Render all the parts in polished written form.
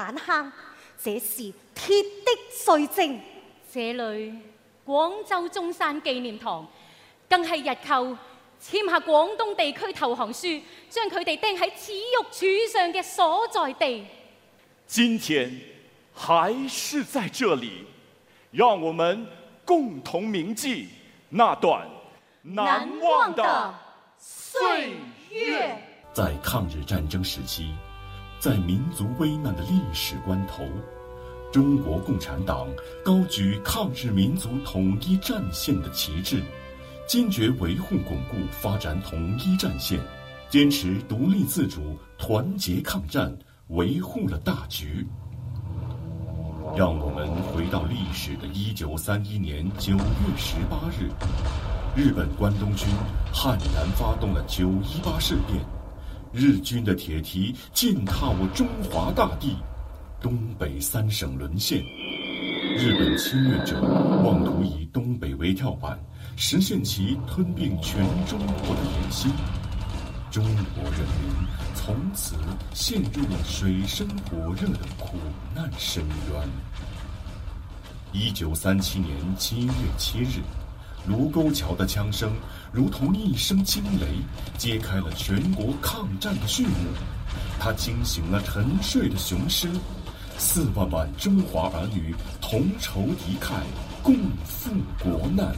彈坑，這是鐵的罪證。 這裏廣州中山紀念堂更係日寇簽下廣東地區投降書，將佢哋釘喺恥辱柱上嘅所在地。 今天還是在這裏，讓我們共同銘記那段難忘的歲月。 在抗日戰爭時期，在民族危難的歷史關頭，中國共產黨高舉抗日民族統一戰線的旗幟，堅決維護鞏固發展統一戰線，堅持獨立自主，團結抗戰，維護了大局。讓我們回到歷史的1931年9月18日，日本關東軍悍然發動了9·18事變，日軍的鐵蹄踐踏我中華大地，東北3省淪陷。日本侵略者妄圖以東北為跳板，實現其吞併全中國的野心。中國人民從此陷入了水深火熱的苦難深淵。1937年7月7日，盧溝橋的槍聲如同一聲驚雷，揭開了全國抗戰的序幕。它驚醒了沉睡的雄獅，4萬萬中華兒女同仇敵愾，共赴國難。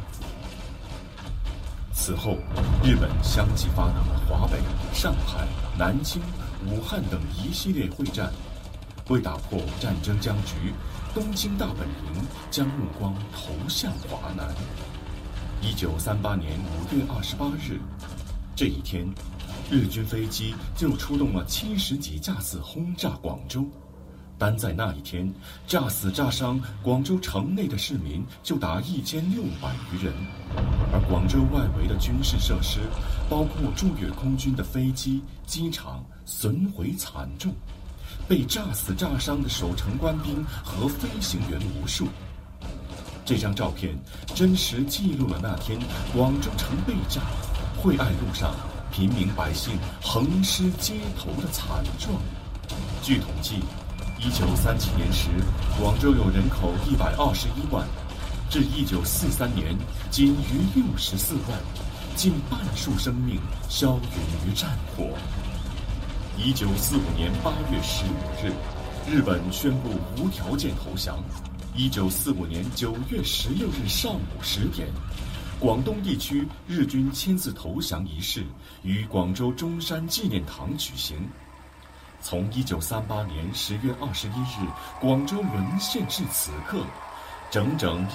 此後，日本相繼發動了華北、上海、南京、武漢等一系列會戰。為打破戰爭僵局，東京大本營將目光投向華南。1938年5月28日，這一天，日軍飛機就出動了70幾架次轟炸廣州。單在那一天，炸死炸傷廣州城內的市民就達1600餘人，而廣州外圍的軍事設施，包括駐粵空軍的飛機、機場，損毀慘重，被炸死炸傷的守城官兵和飛行員無數。這張照片真實記錄了那天廣州城被炸，惠愛路上平民百姓橫屍街頭的慘狀。據統計，1937年時，廣州有人口121萬，至1943年僅餘64萬，近半數生命消殒於戰火。1945年8月15日，日本宣布無條件投降。1945年9月16日上午10點，廣東地區日軍簽字投降儀式於廣州中山紀念堂舉行。從1938年10月21日廣州淪陷至此刻，整整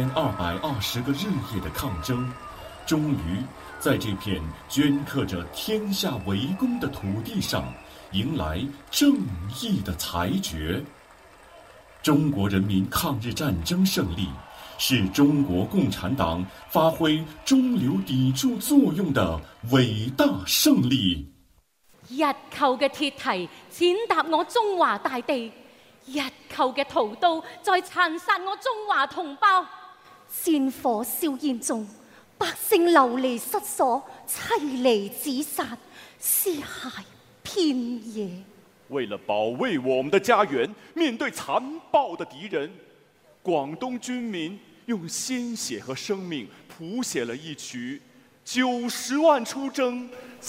1220個日夜的抗爭，終於在這片鐫刻着天下為公的土地上，迎來正義的裁決。中國人民抗日戰爭勝利，是中國共產黨發揮中流砥柱作用的偉大勝利。 日寇嘅鐵蹄踐踏我中華大地，日寇嘅屠刀在殘殺我中華同胞。 戰火硝煙中，百姓流離失所，妻離子散，屍骸遍野。 為了保衛我們的家園，面對殘暴的敵人，廣東軍民用鮮血和生命譜寫了一曲90萬出征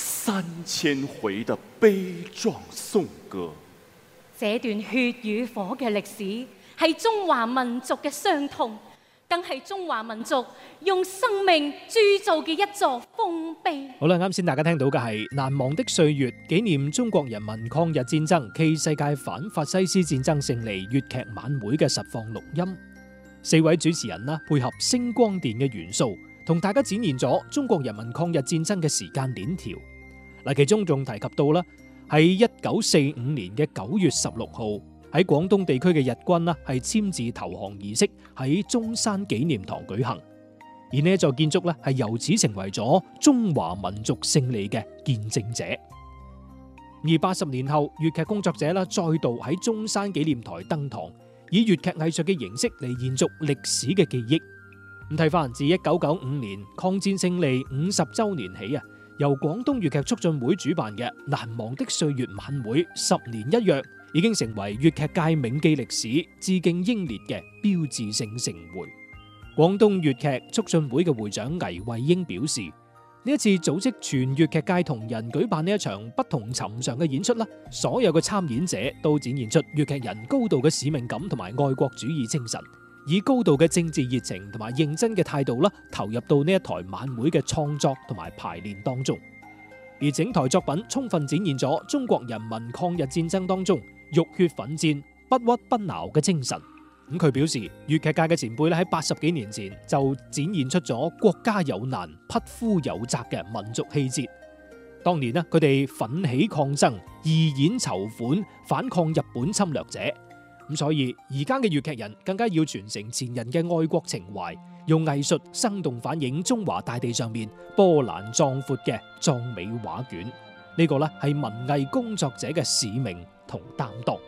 3000回的悲壯頌歌。 這段血與火嘅歷史係中華民族嘅傷痛，更係中華民族用生命鑄造嘅一座豐碑。 好啦，啱先大家聽到嘅係《難忘的歲月》，紀念中國人民抗日戰爭暨世界反法西斯戰爭勝利粵劇晚會嘅實況錄音。4位主持人配合聲光電嘅元素，同大家展現咗中國人民抗日戰爭嘅時間鏈條。嗱，其中仲提及到啦，喺1945年嘅9月16號喺廣東地區嘅日軍係簽字投降儀式喺中山紀念堂舉行，而呢一座建築係由此成為咗中華民族勝利嘅見證者。而80年後，粵劇工作者再度喺中山紀念台登堂，以粵劇藝術嘅形式嚟延續歷史嘅記憶。咁睇翻自1995年抗戰勝利50週年起由廣東粵劇促進會主辦嘅難忘的歲月晚會10年一約， 已經成為粵劇界銘記歷史、致敬英烈嘅標誌性盛會。廣東粵劇促進會嘅會長倪慧英表示，呢一次組織全粵劇界同仁舉辦呢一場不同尋常嘅演出啦，所有嘅參演者都展現出粵劇人高度嘅使命感同埋愛國主義精神，以高度嘅政治熱情同埋認真嘅態度啦，投入到呢一台晚會嘅創作同埋排練當中。而整台作品充分展現咗中國人民抗日戰爭當中浴血奮戰、不屈不撓嘅精神。咁佢表示，粵劇界嘅前輩咧喺80幾年前就展現出咗國家有難、匹夫有責嘅民族氣節。當年佢哋奮起抗爭、義演籌款，反抗日本侵略者。咁所以而家嘅粵劇人更加要傳承前人嘅愛國情懷，用藝術生動反映中華大地上面波瀾壯闊嘅壯美畫卷。呢個咧係文藝工作者嘅使命同擔當。